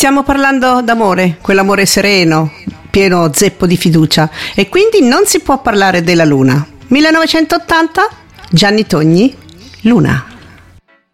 Stiamo parlando d'amore, quell'amore sereno, pieno zeppo di fiducia, e quindi non si può parlare della luna. 1980, Gianni Togni, Luna.